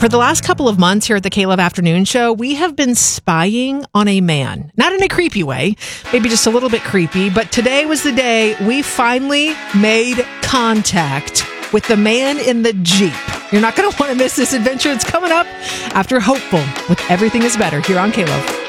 For the last couple of months here at the K-Love Afternoon Show, we have been spying on a man. Not in a creepy way, maybe just a little bit creepy, but today was the day we finally made contact with the man in the Jeep. You're not going to want to miss this adventure. It's coming up after Hopeful with Everything is Better here on K-Love.